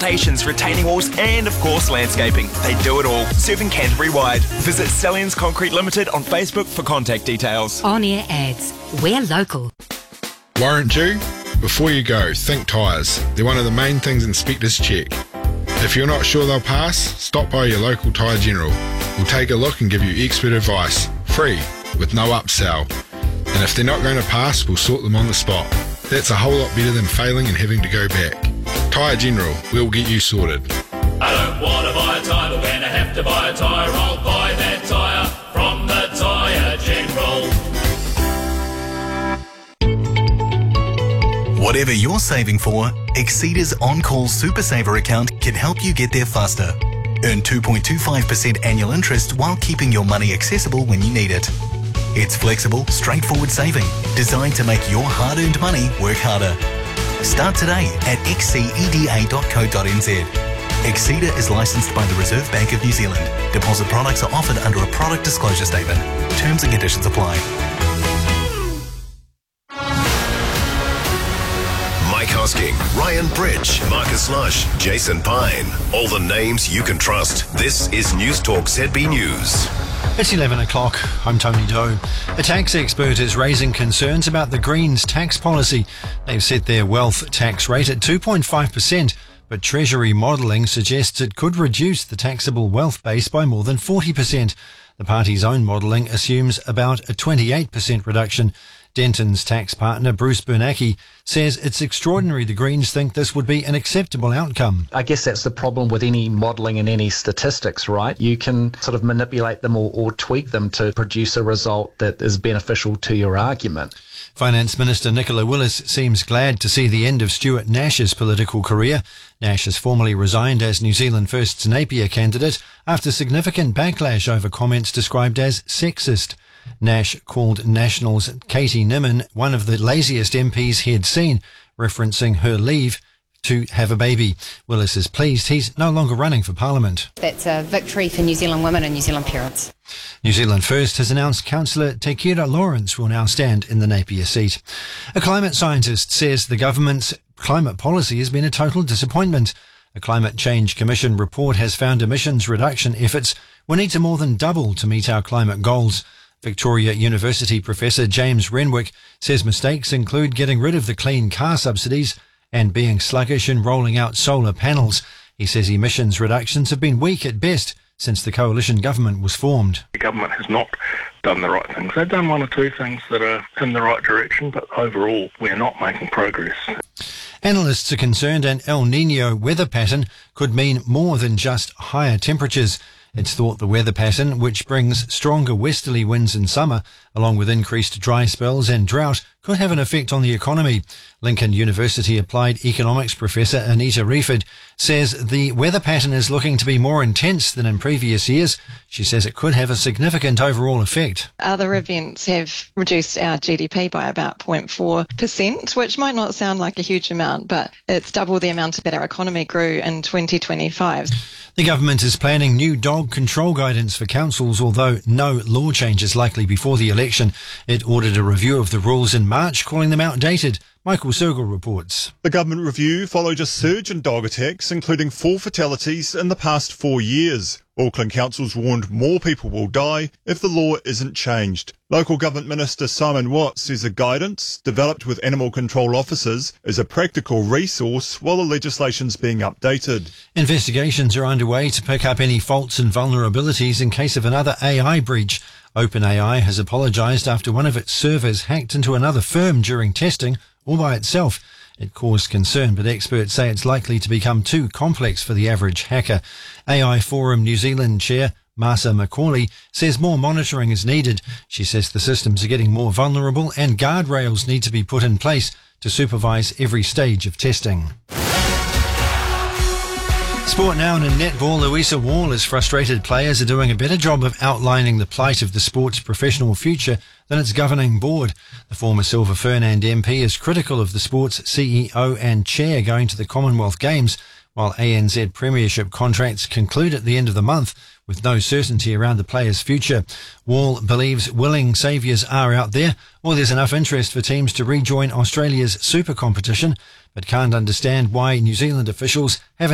stations, retaining walls, and of course landscaping. They do it all, serving Canterbury wide. Visit Stallions Concrete Limited on Facebook for contact details. On-air ads. We're local. Warrant due? Before you go, think tyres. They're one of the main things inspectors check. If you're not sure they'll pass, stop by your local Tyre General. We'll take a look and give you expert advice, free, with no upsell. And if they're not going to pass, we'll sort them on the spot. That's a whole lot better than failing and having to go back. Tyre General, we'll get you sorted. I don't want to buy a tyre, but when I have to buy a tyre, I'll buy that tyre from the Tyre General. Whatever you're saving for, Exceda's On-Call Super Saver account can help you get there faster. Earn 2.25% annual interest while keeping your money accessible when you need it. It's flexible, straightforward saving, designed to make your hard-earned money work harder. Start today at xceda.co.nz. Exceda is licensed by the Reserve Bank of New Zealand. Deposit products are offered under a product disclosure statement. Terms and conditions apply. Mike Hosking, Ryan Bridge, Marcus Lush, Jason Pine. All the names you can trust. This is News Talk ZB News. It's 11 o'clock. I'm Tony Doe. A tax expert is raising concerns about the Greens' tax policy. They've set their wealth tax rate at 2.5%, but Treasury modelling suggests it could reduce the taxable wealth base by more than 40%. The party's own modelling assumes about a 28% reduction. Denton's tax partner, Bruce Bernanke, says it's extraordinary the Greens think this would be an acceptable outcome. I guess that's the problem with any modelling and any statistics, right? You can sort of manipulate them or tweak them to produce a result that is beneficial to your argument. Finance Minister Nicola Willis seems glad to see the end of Stuart Nash's political career. Nash has formally resigned as New Zealand First's Napier candidate after significant backlash over comments described as sexist. Nash called National's Katie Nimmin one of the laziest MPs he had seen, referencing her leave to have a baby. Willis is pleased he's no longer running for Parliament. That's a victory for New Zealand women and New Zealand parents. New Zealand First has announced Councillor Te Kira Lawrence will now stand in the Napier seat. A climate scientist says the government's climate policy has been a total disappointment. A Climate Change Commission report has found emissions reduction efforts will need to more than double to meet our climate goals. Victoria University Professor James Renwick says mistakes include getting rid of the clean car subsidies and being sluggish in rolling out solar panels. He says emissions reductions have been weak at best since the coalition government was formed. The government has not done the right things. They've done one or two things that are in the right direction, but overall we're not making progress. Analysts are concerned an El Niño weather pattern could mean more than just higher temperatures. It's thought the weather pattern, which brings stronger westerly winds in summer, along with increased dry spells and drought, could have an effect on the economy. Lincoln University Applied Economics Professor Anita Rieford says the weather pattern is looking to be more intense than in previous years. She says it could have a significant overall effect. Other events have reduced our GDP by about 0.4%, which might not sound like a huge amount, but it's double the amount that our economy grew in 2025. The government is planning new dog control guidance for councils, although no law change is likely before the election. It ordered a review of the rules in March, calling them outdated. Michael Sergel reports. The government review followed a surge in dog attacks, including 4 fatalities in the past 4 years. Auckland councils warned more people will die if the law isn't changed. Local Government Minister Simon Watt says the guidance, developed with animal control officers, is a practical resource while the legislation's being updated. Investigations are underway to pick up any faults and vulnerabilities in case of another AI breach. OpenAI has apologised after one of its servers hacked into another firm during testing, all by itself. It caused concern, but experts say it's likely to become too complex for the average hacker. AI Forum New Zealand chair Marcia Macaulay says more monitoring is needed. She says the systems are getting more vulnerable and guardrails need to be put in place to supervise every stage of testing. Sport now, and in netball, Louisa Wall is frustrated players are doing a better job of outlining the plight of the sport's professional future than its governing board. The former Silver Fernand MP is critical of the sport's CEO and chair going to the Commonwealth Games, while ANZ Premiership contracts conclude at the end of the month with no certainty around the players' future. Wall believes willing saviours are out there, or there's enough interest for teams to rejoin Australia's super competition, but can't understand why New Zealand officials haven't